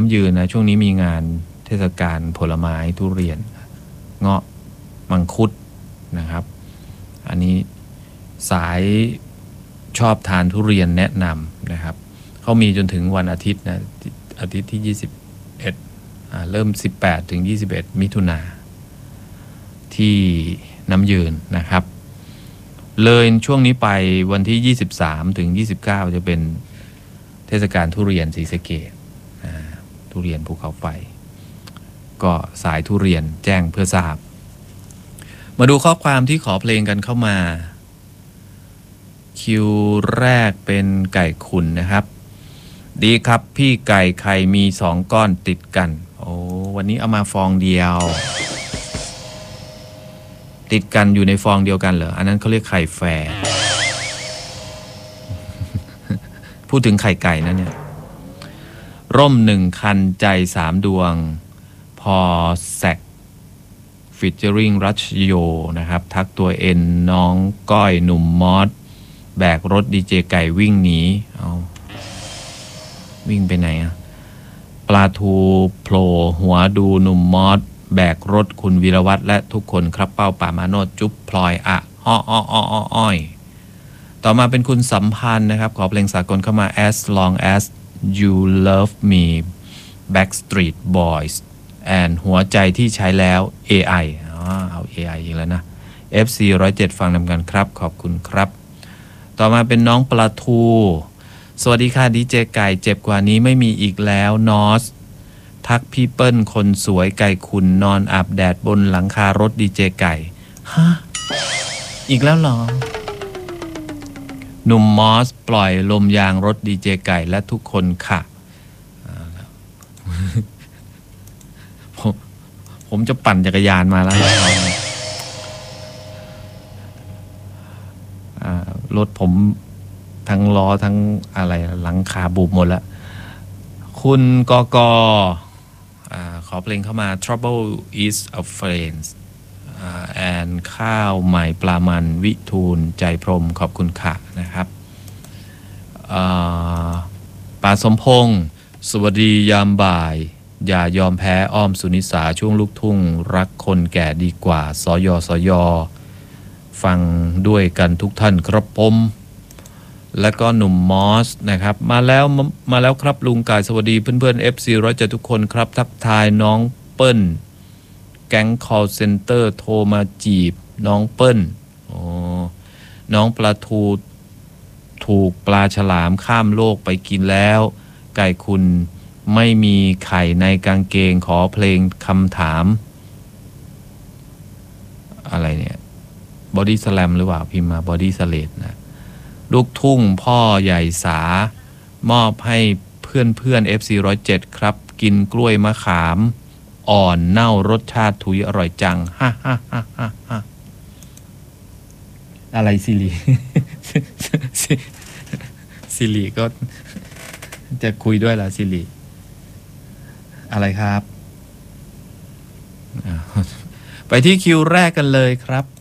ำยืนนะช่วงนี้มีงานเทศกาลผลไม้ทุเรียนเงาะมังคุดนะครับอันนี้สายชอบทานทุเรียนแนะนำนะครับเขามีจนถึงวันอาทิตย์นะอาทิตย์ที่21เริ่ม18ถึง21มิถุนาที่น้ำยืนนะครับเลยช่วงนี้ไปวันที่23ถึง29จะเป็นเทศกาลทุเรียนศรีสะเกษทุเรียนภูเขาไฟก็สายทุเรียนแจ้งเพื่อทราบมาดูข้อความที่ขอเพลงกันเข้ามาคิวแรกเป็นไก่ขุนนะครับดีครับพี่ไก่ไข่มี2ก้อนติดกันโอ้วันนี้เอามาฟองเดียวติดกันอยู่ในฟองเดียวกันเหรออันนั้นเขาเรียกไข่แฝด พูดถึงไข่ไก่นะเนี่ยร่ม1คันใจ3ดวงพอแซกฟิชเจอริงรัชโยนะครับทักตัวเอ็นน้องก้อยหนุ่มมอสแบกรถดีเจไก่วิ่งหนีเอาวิ่งไปไหนอะปลาทูโผล่หัวดูหนุ่มมอสแบกรถคุณวีรวัฒน์และทุกคนครับเป้าป่ามาโนดจุ๊บพลอยอะอ้อยต่อมาเป็นคุณสัมพันธ์นะครับขอเพลงสากลเข้ามา as long as you love me Backstreet Boys and หัวใจที่ใช้แล้ว AI เอา AI อีกแล้วนะ FC 107ฟังนำกันครับขอบคุณครับต่อมาเป็นน้องปลาทูสวัสดีค่ะดีเจไก่เจ็บกว่านี้ไม่มีอีกแล้วนอสทักพี่เปิ้ลคนสวยไก่คุณนอนอาบแดดบนหลังคารถดีเจไก่ฮะอีกแล้วเหรอหนุ่มมอสปล่อยลมยางรถดีเจไก่และทุกคนค่ะผมจะปั่นจักรยานมาแล้วรถผมทั้งล้อทั้งอะไรหลังคาบุบหมดแล้วคุณกกขอเพลงเข้ามา Trouble is a friend and ข้าวใหม่ปลามันวิทูลใจพรมขอบคุณค่ะนะครับป่าสมพงษ์สวัสดียามบ่ายอย่ายอมแพ้อ้อมสุนิสาช่วงลูกทุ่งรักคนแก่ดีกว่าสยฟังด้วยกันทุกท่านครับผมแล้วก็หนุ่มมอสนะครับมาแล้วครับลุงกายสวัสดีเพื่อนๆ FC 107ทุกคนครับทักทายน้องเปิ้ลแก๊ง call center โทรมาจีบน้องเปิ้ลน้องปลาทูถูกปลาฉลามข้ามโลกไปกินแล้วไก่คุณไม่มีไข่ในกางเกงขอเพลงคำถามอะไรเนี่ยบอดี้สแลมหรือเปล่าพิมพ์มาบอดี้สเลดนะลูกทุ่งพ่อใหญ่สามอบให้เพื่อน FC 107ครับกินกล้วยมะขามอ่อนเน่ารสชาติถุยอร่อยจังฮ่าอะไรซิริ ซิริก็จะคุยด้วยล่ะซิริอะไรครับไปที่คิวแรกกันเลยครับ